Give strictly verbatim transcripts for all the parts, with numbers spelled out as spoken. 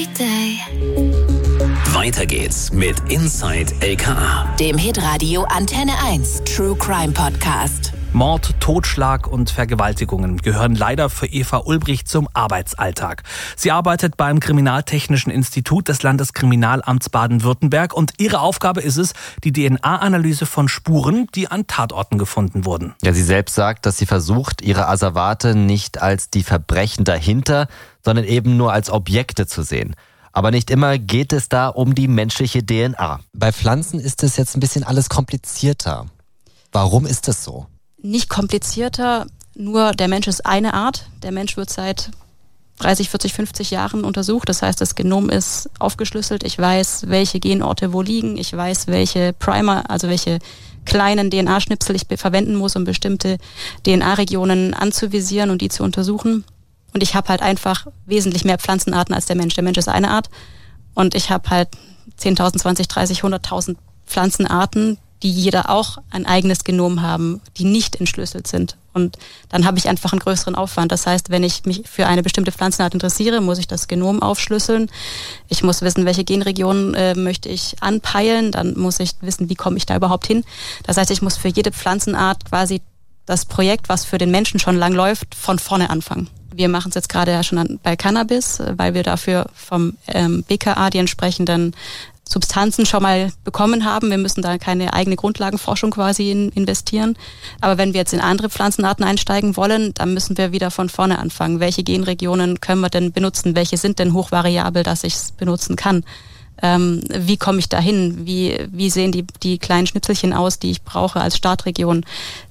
Weiter geht's mit Inside L K A, dem Hitradio Antenne eins True Crime Podcast. Mord, Totschlag und Vergewaltigungen gehören leider für Eva Ulbricht zum Arbeitsalltag. Sie arbeitet beim Kriminaltechnischen Institut des Landeskriminalamts Baden-Württemberg und ihre Aufgabe ist es, die D N A-Analyse von Spuren, die an Tatorten gefunden wurden. Ja, sie selbst sagt, dass sie versucht, ihre Asservate nicht als die Verbrechen dahinter, sondern eben nur als Objekte zu sehen. Aber nicht immer geht es da um die menschliche D N A. Bei Pflanzen ist es jetzt ein bisschen alles komplizierter. Warum ist das so? Nicht komplizierter, nur der Mensch ist eine Art. Der Mensch wird seit dreißig, vierzig, fünfzig Jahren untersucht. Das heißt, das Genom ist aufgeschlüsselt. Ich weiß, welche Genorte wo liegen. Ich weiß, welche Primer, also welche kleinen D N A-Schnipsel ich verwenden muss, um bestimmte D N A-Regionen anzuvisieren und die zu untersuchen. Und ich habe halt einfach wesentlich mehr Pflanzenarten als der Mensch. Der Mensch ist eine Art und ich habe halt zehntausend, zwanzig, dreißig, hunderttausend Pflanzenarten, die jeder auch ein eigenes Genom haben, die nicht entschlüsselt sind. Und dann habe ich einfach einen größeren Aufwand. Das heißt, wenn ich mich für eine bestimmte Pflanzenart interessiere, muss ich das Genom aufschlüsseln. Ich muss wissen, welche Genregionen äh, möchte ich anpeilen. Dann muss ich wissen, wie komme ich da überhaupt hin. Das heißt, ich muss für jede Pflanzenart quasi das Projekt, was für den Menschen schon lang läuft, von vorne anfangen. Wir machen es jetzt gerade ja schon an, bei Cannabis, weil wir dafür vom ähm, B K A die entsprechenden Substanzen schon mal bekommen haben. Wir müssen da keine eigene Grundlagenforschung quasi in, investieren. Aber wenn wir jetzt in andere Pflanzenarten einsteigen wollen, dann müssen wir wieder von vorne anfangen. Welche Genregionen können wir denn benutzen? Welche sind denn hochvariabel, dass ich es benutzen kann? Ähm, wie komme ich dahin? Wie, wie sehen die, die kleinen Schnipselchen aus, die ich brauche als Startregion?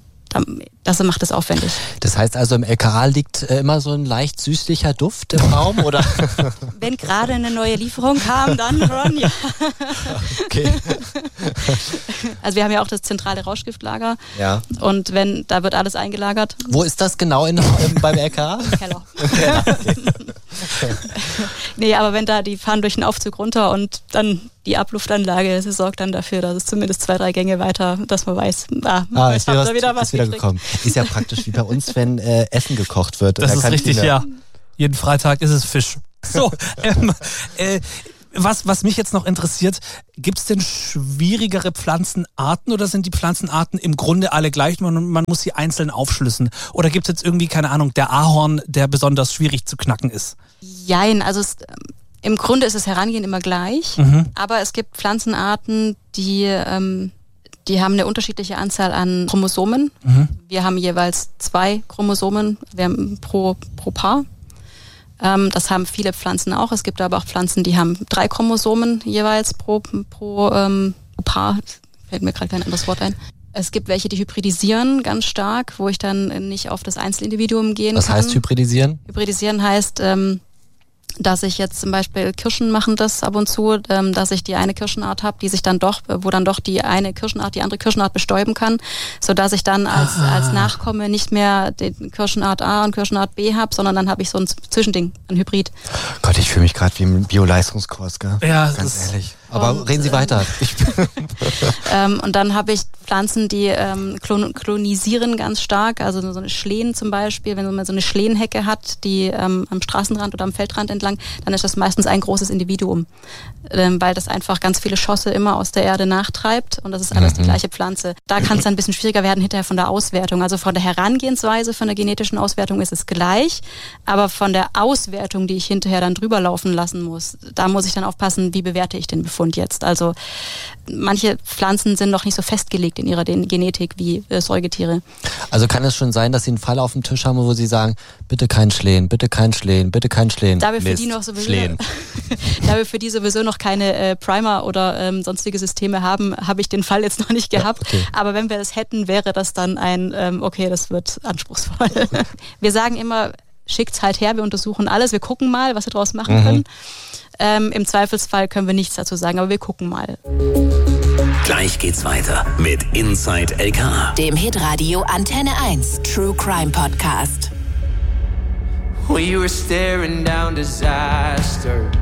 Das macht es aufwendig. Das heißt also, im L K A liegt äh, immer so ein leicht süßlicher Duft im Raum, oder? Wenn gerade eine neue Lieferung kam, dann schon, ja. Okay. Also wir haben ja auch das zentrale Rauschgiftlager. Ja. Und wenn, da wird alles eingelagert. Wo ist das genau in, im, beim L K A? Im Keller. Keller, okay. Nee, aber wenn da, die fahren durch den Aufzug runter und dann die Abluftanlage, sie sorgt dann dafür, dass es zumindest zwei, drei Gänge weiter, dass man weiß, ah, ah ist da wieder was ist wieder gekommen. Ist ja praktisch wie bei uns, wenn äh, Essen gekocht wird. Das da ist richtig, ja. Jeden Freitag ist es Fisch. So, ähm, äh, was, was mich jetzt noch interessiert, gibt es denn schwierigere Pflanzenarten oder sind die Pflanzenarten im Grunde alle gleich und man, man muss sie einzeln aufschlüsseln? Oder gibt es jetzt irgendwie, keine Ahnung, der Ahorn, der besonders schwierig zu knacken ist? Jein, also es, im Grunde ist das Herangehen immer gleich, mhm. aber es gibt Pflanzenarten, die, ähm, die haben eine unterschiedliche Anzahl an Chromosomen. Mhm. Wir haben jeweils zwei Chromosomen wir haben pro, pro Paar. Ähm, das haben viele Pflanzen auch. Es gibt aber auch Pflanzen, die haben drei Chromosomen jeweils pro, pro ähm, Paar. Fällt mir gerade kein anderes Wort ein. Es gibt welche, die hybridisieren ganz stark, wo ich dann nicht auf das Einzelindividuum gehen Was kann. Was heißt hybridisieren? Hybridisieren heißt, ähm, dass ich jetzt zum Beispiel Kirschen machen das ab und zu, ähm, dass ich die eine Kirschenart habe, die sich dann doch, wo dann doch die eine Kirschenart die andere Kirschenart bestäuben kann, sodass ich dann als ah. als Nachkomme nicht mehr den Kirschenart A und Kirschenart B habe, sondern dann habe ich so ein Zwischending, ein Hybrid. Gott, ich fühle mich gerade wie im Bio-Leistungskurs, gell? Ja, ganz ehrlich. Aber und, reden Sie weiter. ähm, und dann habe ich Pflanzen, die ähm, klon- klonisieren ganz stark, also so eine Schlehen zum Beispiel, wenn man so eine Schlehenhecke hat, die ähm, am Straßenrand oder am Feldrand entlang, dann ist das meistens ein großes Individuum, ähm, weil das einfach ganz viele Schosse immer aus der Erde nachtreibt und das ist alles mhm. die gleiche Pflanze. Da kann es dann ein bisschen schwieriger werden hinterher von der Auswertung. Also von der Herangehensweise, von der genetischen Auswertung ist es gleich, aber von der Auswertung, die ich hinterher dann drüber laufen lassen muss, da muss ich dann aufpassen, wie bewerte ich den Befund jetzt. Also manche Pflanzen sind noch nicht so festgelegt in ihrer Genetik wie äh, Säugetiere. Also kann es schon sein, dass Sie einen Fall auf dem Tisch haben, wo Sie sagen, bitte kein Schlehen, bitte kein Schlehen, bitte kein Schlehen. Da wir für die noch sowieso, da wir für die sowieso noch keine äh, Primer oder ähm, sonstige Systeme haben, habe ich den Fall jetzt noch nicht gehabt. Ja, okay. Aber wenn wir das hätten, wäre das dann ein, ähm, okay, das wird anspruchsvoll. Wir sagen immer, schickt's halt her, wir untersuchen alles, wir gucken mal, was wir daraus machen mhm. können. Ähm, Im Zweifelsfall können wir nichts dazu sagen, aber wir gucken mal. Gleich geht's weiter mit Inside L K A, dem Hitradio Antenne eins True Crime Podcast. We were staring down disaster.